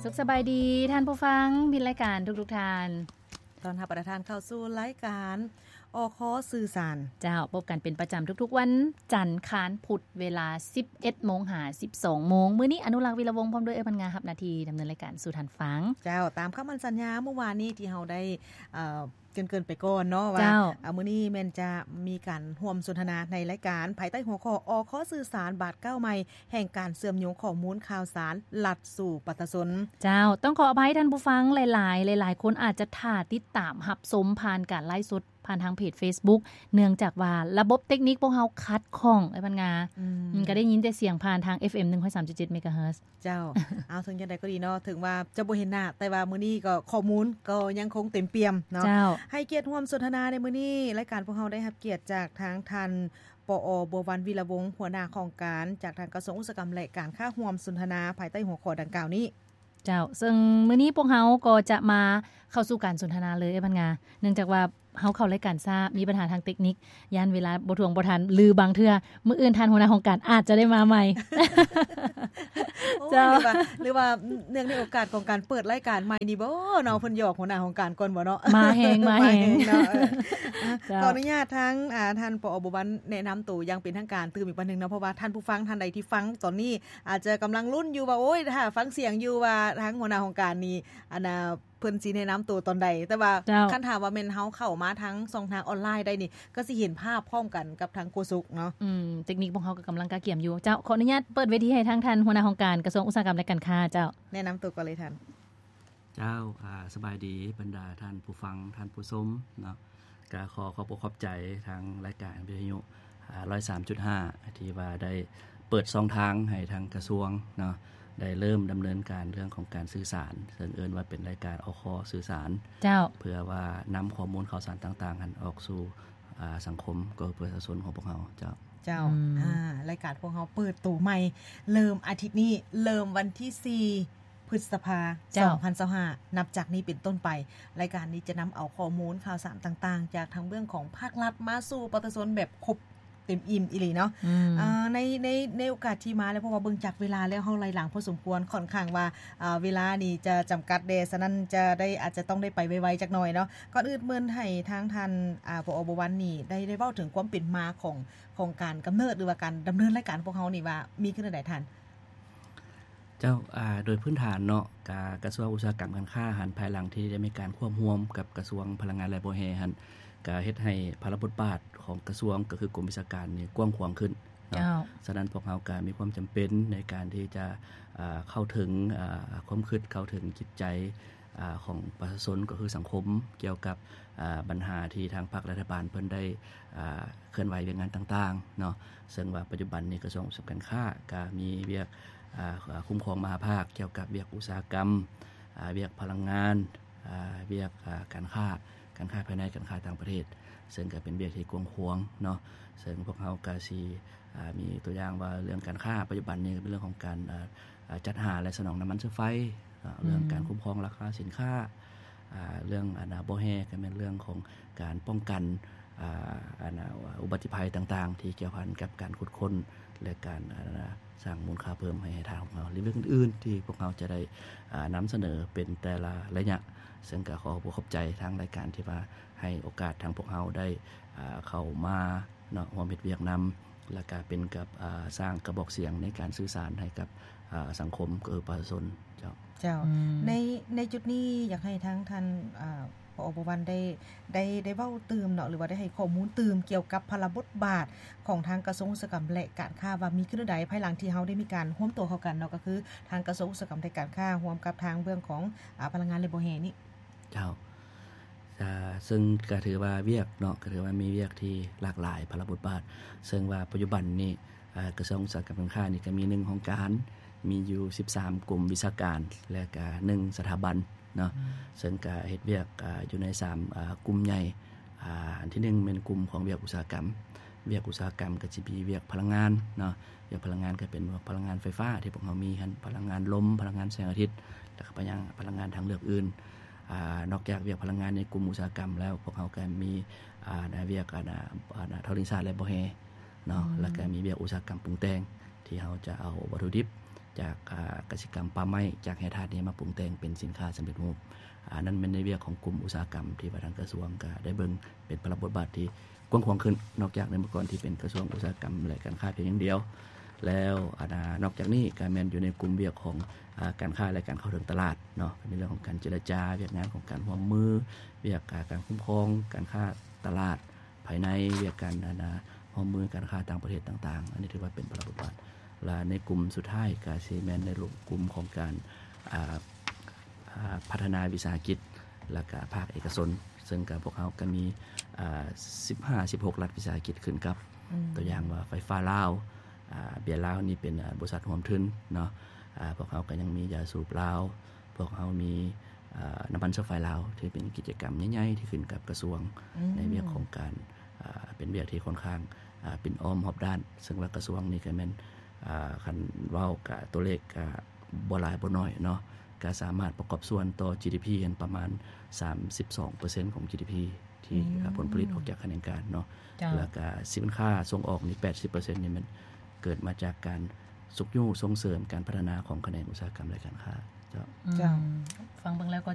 สุขสบายดีท่านผู้ฟังมีรายการทุกท่านตอนรับประทานเข้าสู่รายการอคสื่อสารเจ้าพบกันเป็นประจำทุกๆวันจันทร์ค้านพุธเวลา 11:00 นหา 12:00 นมื้อนี้อนุรักษ์วีระวงศ์พร้อมด้วยพันงารับหน้าที่ดำเนินรายการสู่ท่านฟังเจ้าตามคำมั่นสัญญาเมื่อวานนี้ที่เราได้เกินไปก่อนเนาะว่ามื้อนี้แม่นจะมีการร่วมสนทนาในรายการภายใต้หัวข้ออคสื่อสารบาท9ใหม่แห่งการเสื่อมโยงข้อมูลข่าวสารลัดสู่ประชาชนเจ้าต้องขออภัยท่านผู้ฟังหลายๆคนอาจจะท่าติดตามรับชมผ่านการไลฟ์สดผ่านทางเพจ Facebook เนื่องจากว่าระบบเทคนิคพวกเฮาขัดข้องไอ้พันงาก็ได้ยินแต่เสียงผ่านทาง FM 103.7 เมกะเฮิรตซ์เจ้าเอาถึงจังได๋ก็ดีเนาะถึงว่าจะบ่เห็นหน้าแต่ว่ามื้อนี้ก็ข้อมูลก็ยังคงเต็มเปี่ยมเนาะให้เกียรติร่วมสนทนาในมื้อนี้รายการพวกเฮาได้รับเกียรติจากทางท่านปอ.บัววันวีระวงศ์หัวหน้าของการจากทางกระทรวงอุตสาหกรรมและการค้าร่วมสนทนาภายใต้หัวข้อดังกล่าวนี้เจ้าซึ่งมื้อนี้พวกเฮาก็จะมาเข้าสู่การสนทนาเลยไอ้พันงาเนื่องจากว่าเฮาเข้ารายการช้ามีปัญหาทางเทคนิคย่านเวลาบ่ถ่วงบ่ทันลือบางเทื่อมื้ออื่นท่านหัวหน้าของการอาจจะได้มาใหม่เจ้าหรือว่าเนื่องในโอกาสของการเปิดรายการใหม่นี่บ่เนาะเพิ่นหยอกหัวหน้าของการก่อนบ่เนาะมาแฮงเนาะขออนุญาตทั้งท่านปอ.บัววันแนะนำตัวอย่างเป็นทางการตื่มอีกวันนึงเนาะเพราะว่าท่านผู้ฟังท่านใดที่ฟังตอนนี้อาจจะกำลังลุ้นอยู่ว่าโอ๊ยถ้าฟังเสียงอยู่ว่าทั้งหัวหน้าของการนี่เพิ่นสิแนะนำตัวตอนใดแต่ว่าคันถามว่าแม่นเฮาเข้ามาทั้งช่องทางออนไลน์ได้นี่ก็สิเห็นภาพพร้อมกันกับทางโฆษกเนาะเทคนิคพวกเฮาก็กำลังกะเกี่ยมอยู่เจ้าขออนุญาตเปิดเวทีให้ทางท่านหัวหน้าของการกระทรวงอุตสาหกรรมและการค้าเจ้าแนะนำตัวก่อนเลยท่านเจ้าสบายดีบรรดาท่านผู้ฟังท่านผู้ชมเนาะก็ขอบคุณขอบใจทางรายการวิทยุ 103.5 ที่ว่าได้เปิดช่องทางให้ทางกระทรวงเนาะได้เริ่มดำเนินการเรื่องของการสื่อสารซึ่งเอิ้นว่าเป็นรายการอคสื่อสารเจ้าเพื่อว่านำข้อมูลข่าวสารต่างๆกันออกสู่สังคมก็ประชาชนของพวกเราเจ้ารายการพวกเราเปิดตัวใหม่เริ่มอาทิตย์นี้เริ่มวันที่4พฤษภาคม2025นับจากนี้เป็นต้นไปรายการนี้จะนำเอาข้อมูลข่าวสารต่างๆจากทางเบื้องของภาครัฐมาสู่ประชาชนแบบครบเต็มอิ่มอีหลีเนาะในโอกาสที่มาแล้วเพราะว่าเบิ่งจากเวลาแล้วเฮาไล่หลังพอสมควรค่อนข้างว่าเวลานี่จะจำกัดเดฉะนั้นจะได้อาจจะต้องได้ไปไวๆจักหน่อยเนาะก่อนอื่นเบิ่นให้ทางท่านปอ.บัววันนี่ได้เว้าถึงความเป็นมาของการกำเนิดหรือว่าการดำเนินรายการพวกเฮานี่ว่ามีขึ้นได้ท่านเจ้าโดยพื้นฐานเนาะกระทรวงอุตสาหกรรมการค้าหันภายหลังที่ได้มีการควบรวมกับกระทรวงพลังงานและบ่แฮหันก็เฮ็ดให้ภาระบทบาทของกระทรวงก็คือกรมวิชาการนี่กว้างขวางขึ้นเนาะฉะนั้นพวกเราก็มีความจำเป็นในการที่จะเข้าถึงความคิดเข้าถึงจิตใจของประชาชนก็คือสังคมเกี่ยวกับปัญหาที่ทางภาครัฐบาลเพิ่นได้เคลื่อนไหวเรื่องงานต่างๆเนาะซึ่งว่าปัจจุบันนี้กระทรวงอุตสาหกรรมการค้าก็มีเวียกคุ้มครองมหาภาคเกี่ยวกับเวียกอุตสาหกรรมเวียกพลังงานเวียกการค้าภายในการค้าต่างประเทศซึ่งก็เป็นเวียกที่กว้างขวางเนาะซึ่งพวกเฮาก็สิมีตัวอย่างว่าเรื่องการค้าปัจจุบันนี้เป็นเรื่องของการจัดหาและสนองน้ำมันเชื้อไฟเรื่องการคุ้มครองราคาสินค้าเรื่องบ่แฮก็เป็นเรื่องของการป้องกันอุบัติภัยต่างๆที่เกี่ยวพันกับการขุดค้นและการสร้างมูลค่าเพิ่มให้ทางของเราหรือเรื่องอื่นๆที่พวกเราจะได้นำเสนอเป็นแต่ละระยะซึ่งก็ขอบคุณใจทางรายการที่ว่าให้โอกาสทางพวกเราได้เข้ามาเนาะร่วมเฮ็ดเวียกนำและก็เป็นกับสร้างกระบอกเสียงในการสื่อสารให้กับสังคมคือประชาชนเจ้าในจุดนี้อยากให้ทั้งท่านปอ.บัววันได้เว้าตื่มเนาะหรือว่าได้ให้ข้อมูลตื่มเกี่ยวกับพลบทบาทของทางกระทรวงอุตสาหกรรมและการค้าว่ามีขึ้นใดภายหลังที่เฮาได้มีการร่วมตัวเข้ากันเนาะก็คือทางกระทรวงอุตสาหกรรมและการค้าร่วมกับทางเบื้องของพลังงานและบ่แฮนี่เจ้าซึ่งก็ถือว่าเวียกเนาะก็ถือว่ามีเวียกที่หลากหลายพลบทบาทซึ่งว่าปัจจุบันนี้กระทรวงอุตสาหกรรมการค้านี่ก็มี1ของการมีอยู่13กลุ่มวิชาการและก็1สถาบันเนาะซึ่งก็เฮ็ดเวียกอยู่ใน3กลุ่มใหญ่อันที่1เป็นกลุ่มของเวียกอุตสาหกรรมก็สิมีเวียกพลังงานเนาะเวียกพลังงานก็เป็นพลังงานไฟฟ้าที่พวกเรามีหั่นพลังงานลมพลังงานแสงอาทิตย์แล้วก็พลังงานทางเลือกอื่นนอกจากเวียกพลังงานในกลุ่มอุตสาหกรรมแล้วพวกเราก็มีเวียกทอริงซาและบ่แฮเนาะแล้วก็มีเวียกอุตสาหกรรมปรุงแต่งที่เฮาจะเอาวัตถุดิบจากกสิกรรมป่าไม้จากแห่ธาตุนี้มาปรุงแต่งเป็นสินค้าสำเร็จรูปนั่นเป็นในเรื่องของกลุ่มอุตสาหกรรมที่ทางกระทรวงก็ได้เบิ่งเป็นพระบทบาทที่กว้างขวางขึ้นนอกจากในเมื่อก่อนที่เป็นกระทรวงอุตสาหกรรมและการค้าเพียงอย่างเดียวแล้วนอกจากนี้ก็แม่นอยู่ในกลุ่มเวียกของการค้าและการเข้าถึงตลาดเนาะในเรื่องของการเจรจาเวียกงานของการร่วมมือเวียกการคุ้มครองการค้าตลาดภายในเวียกการร่วมมือการค้าต่างประเทศต่างๆอันนี้ถือว่าเป็นพระบทบาทและในกลุ่มสุดท้ายก็สิแม่นในกลุ่มของการพัฒนาวิสาหกิจและก็ภาคเอกชนซึ่งกับพวกเขาก็มี15-16 รัฐวิสาหกิจขึ้นกับตัวอย่างว่าไฟฟ้าลาวเบียร์ลาวนี่เป็นบริษัทร่วมทุนเนาะพวกเขาก็ยังมียาสูบลาวพวกเขามีน้ำมันเชื้อไฟลาวที่เป็นกิจกรรมใหญ่ๆที่ขึ้นกับกระทรวงในเรื่องของการเป็นเรื่องที่ค่อนข้างเป็นอ้อมรอบด้านซึ่งว่ากระทรวงนี่ก็แม่นคันเว้ากับตัวเลขบ่หลายบ่น้อยเนาะก็สามารถประกอบส่วนต่อ GDP กันประมาณ 32% ของ GDP ที่ผลผลิตออกจากการแข่งขันเนาะแล้วก็สินค้าส่งออกนี่ 80% นี่มันเกิดมาจากการส่งเสริมการพัฒนาของแขนงอุตสาหกรรมและการค้าเจ้าฟังเบิ่งแล้วก็